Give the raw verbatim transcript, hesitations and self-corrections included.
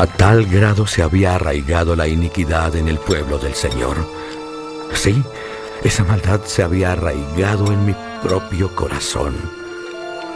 A tal grado se había arraigado la iniquidad en el pueblo del Señor. Sí, esa maldad se había arraigado en mi propio corazón.